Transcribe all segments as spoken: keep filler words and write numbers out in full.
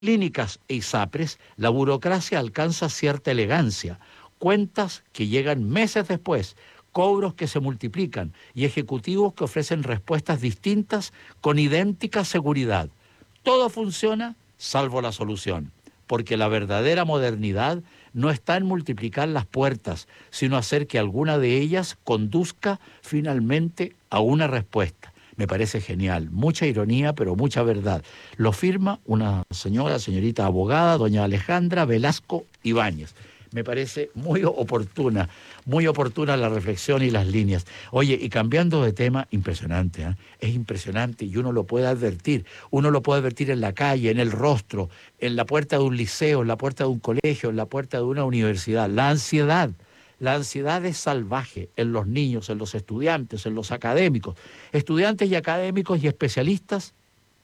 clínicas e ISAPRES, la burocracia alcanza cierta elegancia, cuentas que llegan meses después, cobros que se multiplican y ejecutivos que ofrecen respuestas distintas con idéntica seguridad. Todo funciona salvo la solución, porque la verdadera modernidad no está en multiplicar las puertas, sino hacer que alguna de ellas conduzca finalmente a una respuesta. Me parece genial, mucha ironía, pero mucha verdad. Lo firma una señora, señorita abogada, doña Alejandra Velasco Ibáñez. Me parece muy oportuna, muy oportuna la reflexión y las líneas. Oye, y cambiando de tema, impresionante, ¿eh? Es impresionante y uno lo puede advertir. Uno lo puede advertir en la calle, en el rostro, en la puerta de un liceo, en la puerta de un colegio, en la puerta de una universidad. La ansiedad. La ansiedad es salvaje en los niños, en los estudiantes, en los académicos. Estudiantes y académicos y especialistas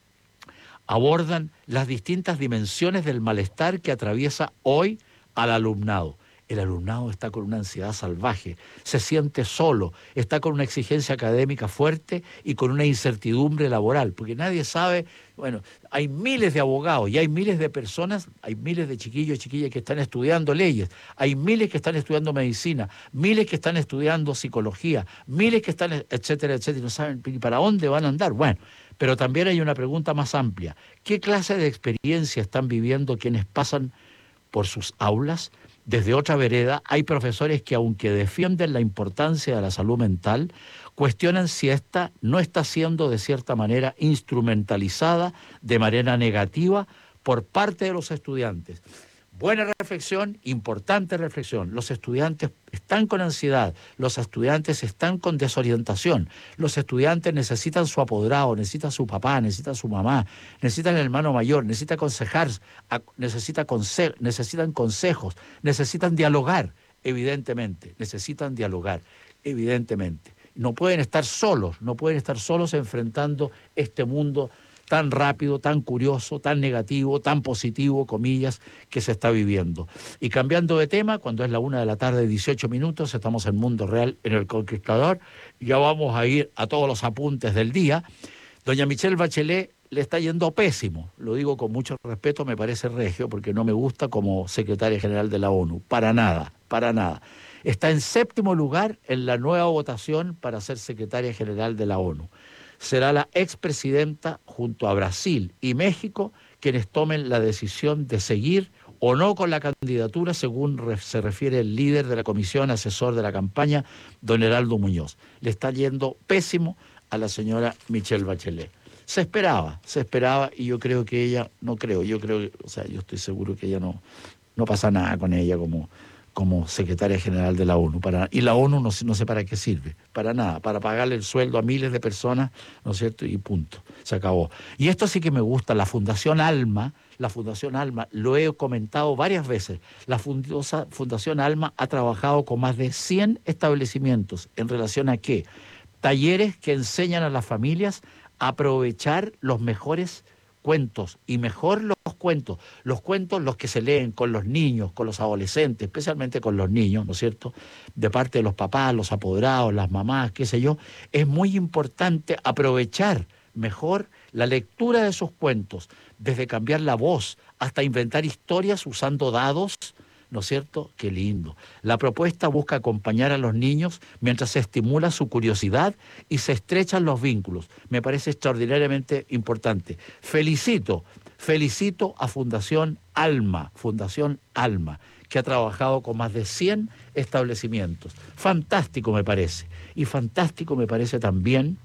abordan las distintas dimensiones del malestar que atraviesa hoy al alumnado. El alumnado está con una ansiedad salvaje, se siente solo, está con una exigencia académica fuerte y con una incertidumbre laboral, porque nadie sabe, bueno, hay miles de abogados y hay miles de personas, hay miles de chiquillos y chiquillas que están estudiando leyes, hay miles que están estudiando medicina, miles que están estudiando psicología, miles que están, etcétera, etcétera, y no saben para dónde van a andar. Bueno, pero también hay una pregunta más amplia. ¿Qué clase de experiencia están viviendo quienes pasan por sus aulas? Desde otra vereda, hay profesores que, aunque defienden la importancia de la salud mental, cuestionan si ésta no está siendo de cierta manera instrumentalizada de manera negativa por parte de los estudiantes. Buena reflexión, importante reflexión. Los estudiantes están con ansiedad, los estudiantes están con desorientación, los estudiantes necesitan su apoderado, necesitan su papá, necesitan su mamá, necesitan el hermano mayor, necesitan aconsejar, necesitan, conse necesitan consejos, necesitan dialogar, evidentemente, necesitan dialogar, evidentemente. No pueden estar solos, no pueden estar solos enfrentando este mundo tan rápido, tan curioso, tan negativo, tan positivo, comillas, que se está viviendo. Y cambiando de tema, cuando es la una de la tarde, dieciocho minutos, estamos en Mundo Real, en El Conquistador, ya vamos a ir a todos los apuntes del día. Doña Michelle Bachelet le está yendo pésimo, lo digo con mucho respeto, me parece regio, porque no me gusta como secretaria general de la ONU, para nada, para nada. Está en séptimo lugar en la nueva votación para ser secretaria general de la ONU. Será la expresidenta junto a Brasil y México quienes tomen la decisión de seguir o no con la candidatura, según se refiere el líder de la comisión asesor de la campaña, don Heraldo Muñoz. Le está yendo pésimo a la señora Michelle Bachelet. Se esperaba, se esperaba y yo creo que ella, no creo, yo creo, o sea, yo estoy seguro que ella no, no pasa nada con ella como... como secretaria general de la ONU. Para, y la ONU no, no sé para qué sirve, para nada, para pagarle el sueldo a miles de personas, ¿no es cierto? Y punto, se acabó. Y esto sí que me gusta, la Fundación Alma, la Fundación Alma, lo he comentado varias veces, la Fundación Alma ha trabajado con más de cien establecimientos en relación a qué, talleres que enseñan a las familias a aprovechar los mejores cuentos, y mejor los cuentos, los cuentos los que se leen con los niños, con los adolescentes, especialmente con los niños, ¿no es cierto?, de parte de los papás, los apoderados, las mamás, qué sé yo, es muy importante aprovechar mejor la lectura de esos cuentos, desde cambiar la voz hasta inventar historias usando dados, ¿no es cierto? Qué lindo. La propuesta busca acompañar a los niños mientras se estimula su curiosidad y se estrechan los vínculos. Me parece extraordinariamente importante. Felicito, felicito a Fundación Alma, Fundación Alma, que ha trabajado con más de cien establecimientos. Fantástico me parece. Y fantástico me parece también,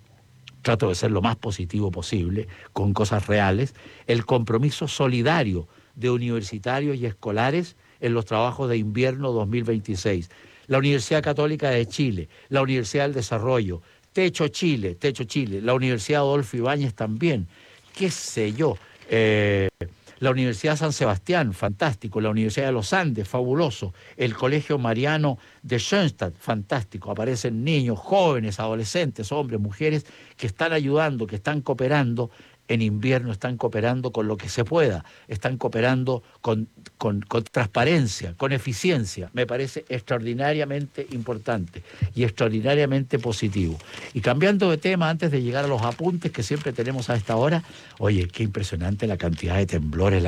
trato de ser lo más positivo posible, con cosas reales, el compromiso solidario de universitarios y escolares en los trabajos de invierno dos mil veintiséis. La Universidad Católica de Chile, la Universidad del Desarrollo, Techo Chile, Techo Chile, la Universidad Adolfo Ibáñez también, qué sé yo, eh, la Universidad San Sebastián, fantástico, la Universidad de los Andes, fabuloso, el Colegio Mariano de Schoenstatt, fantástico, aparecen niños, jóvenes, adolescentes, hombres, mujeres, que están ayudando, que están cooperando en invierno están cooperando con lo que se pueda, están cooperando con, con, con transparencia, con eficiencia. Me parece extraordinariamente importante y extraordinariamente positivo. Y cambiando de tema, antes de llegar a los apuntes que siempre tenemos a esta hora, oye, qué impresionante la cantidad de temblores,